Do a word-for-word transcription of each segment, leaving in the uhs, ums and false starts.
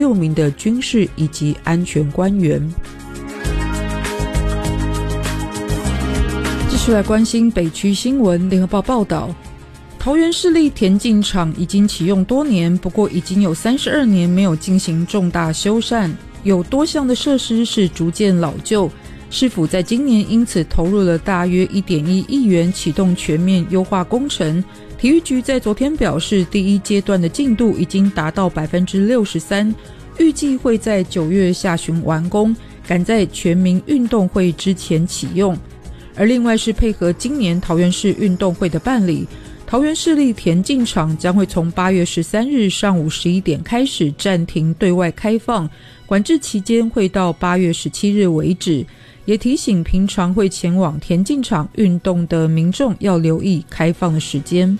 六名的军事以及安全官员。继续来关心北区新闻。联合报报道，桃园市立田径场已经启用多年，不过已经有三十二年没有进行重大修缮，有多项的设施是逐渐老旧。市府在今年因此投入了大约 一点一亿元启动全面优化工程。体育局在昨天表示，第一阶段的进度已经达到 百分之六十三， 预计会在九月下旬完工，赶在全民运动会之前启用。而另外是配合今年桃园市运动会的办理，桃园市立田径场将会从八月十三日上午十一点开始暂停对外开放，管制期间会到八月十七日为止。也提醒平常会前往田径场运动的民众要留意开放的时间。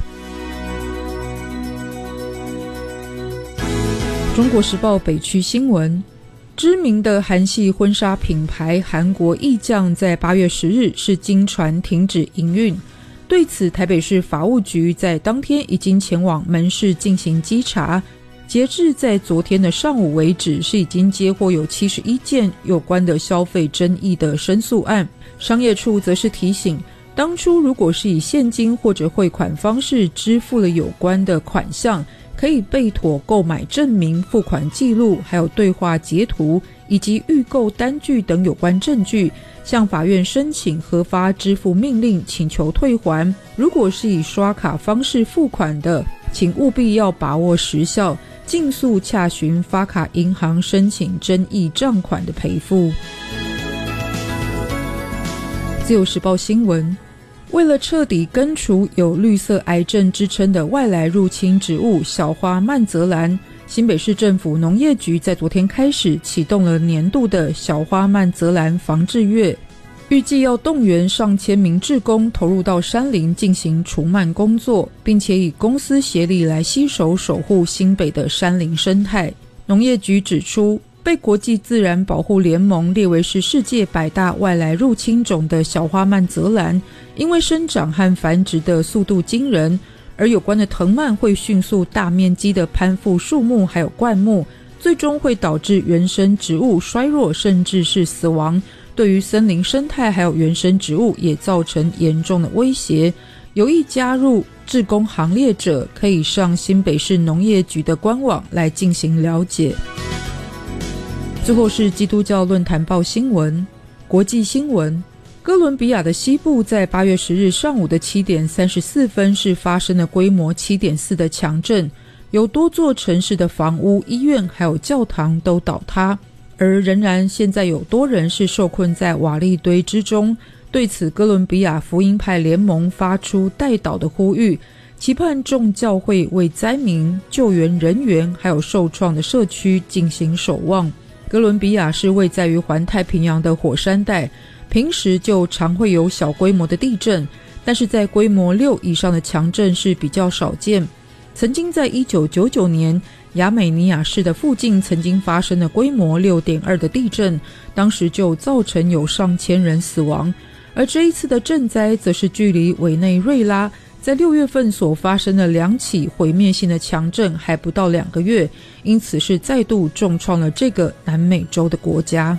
中国时报北区新闻，知名的韩系婚纱品牌韩国艺匠在八月十日是经传停止营运。对此，台北市法务局在当天已经前往门市进行稽查。截至在昨天的上午为止，是已经接获有七十一件有关的消费争议的申诉案。商业处则是提醒，当初如果是以现金或者汇款方式支付了有关的款项，可以备妥购买证明、付款记录，还有对话截图以及预购单据等有关证据，向法院申请核发支付命令，请求退还。如果是以刷卡方式付款的，请务必要把握时效，尽速洽询发卡银行申请争议账款的赔付。自由时报新闻，为了彻底根除有绿色癌症之称的外来入侵植物小花曼泽兰，新北市政府农业局在昨天开始启动了年度的小花曼泽兰防治月，预计要动员上千名志工投入到山林进行除蔓工作，并且以公私协力来携手守护新北的山林生态。农业局指出，被国际自然保护联盟列为是世界百大外来入侵种的小花曼泽兰，因为生长和繁殖的速度惊人，而有关的藤蔓会迅速大面积的攀附树木还有灌木，最终会导致原生植物衰弱甚至是死亡，对于森林生态还有原生植物也造成严重的威胁。有意加入志工行列者，可以上新北市农业局的官网来进行了解。最后是基督教论坛报新闻。国际新闻，哥伦比亚的西部在八月十日上午的七点三十四分是发生了规模 七点四 的强震，有多座城市的房屋、医院还有教堂都倒塌，而仍然现在有多人是受困在瓦砾堆之中。对此，哥伦比亚福音派联盟发出代祷的呼吁，期盼众教会为灾民、救援人员还有受创的社区进行守望。哥伦比亚是位在于环太平洋的火山带，平时就常会有小规模的地震，但是在规模六以上的强震是比较少见。曾经在一九九九年，亚美尼亚市的附近曾经发生了规模 六点二 的地震，当时就造成有上千人死亡。而这一次的震灾则是距离委内瑞拉在六月份所发生的两起毁灭性的强震还不到两个月，因此是再度重创了这个南美洲的国家。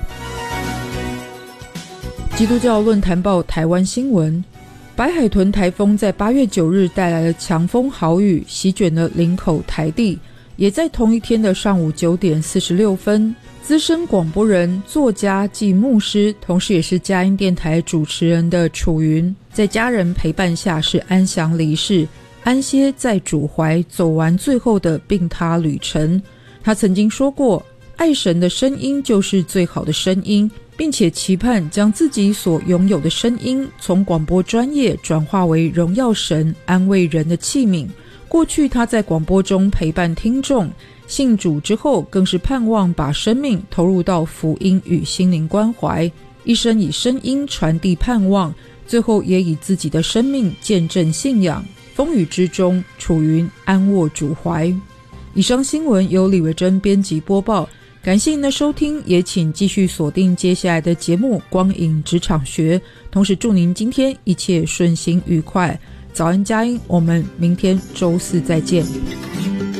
基督教论坛报台湾新闻，白海豚台风在八月九日带来了强风豪雨，席卷了林口台地。也在同一天的上午九点四十六分，资深广播人、作家暨牧师，同时也是佳音电台主持人的楚云，在家人陪伴下是安详离世，安歇在主怀，走完最后的病榻旅程。他曾经说过，爱神的声音就是最好的声音，并且期盼将自己所拥有的声音从广播专业转化为荣耀神、安慰人的器皿。过去他在广播中陪伴听众，信主之后更是盼望把生命投入到福音与心灵关怀，一生以声音传递盼望，最后也以自己的生命见证信仰。风雨之中，楚云安卧主怀。以上新闻由李维珍编辑播报，感谢您的收听，也请继续锁定接下来的节目《光影职场学》，同时祝您今天一切顺心愉快。早安佳音，我们明天周四再见。